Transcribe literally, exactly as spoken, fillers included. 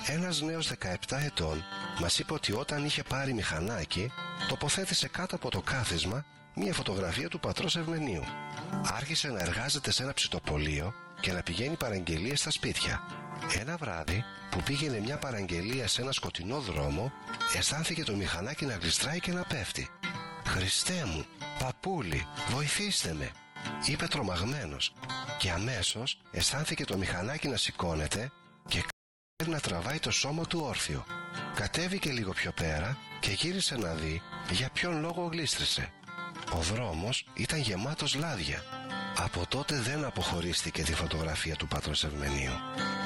Ένας νέος δεκαεπτά ετών μας είπε ότι όταν είχε πάρει μηχανάκι, τοποθέτησε κάτω από το κάθισμα μια φωτογραφία του πατρός Ευμενίου. Άρχισε να εργάζεται σε ένα ψητοπωλείο και να πηγαίνει παραγγελίες στα σπίτια. Ένα βράδυ που πήγαινε μια παραγγελία σε ένα σκοτεινό δρόμο, αισθάνθηκε το μηχανάκι να γλιστράει και να πέφτει. «Χριστέ μου, παππούλη, βοηθήστε με», είπε τρομαγμένος, και αμέσως αισθάνθηκε το μηχανάκι να σηκώνεται και να τραβάει το σώμα του όρθιο. Κατέβηκε λίγο πιο πέρα και γύρισε να δει για ποιον λόγο γλίστρισε. Ο δρόμος ήταν γεμάτος λάδια. Από τότε δεν αποχωρίστηκε τη φωτογραφία του πατρός Ευμενίου.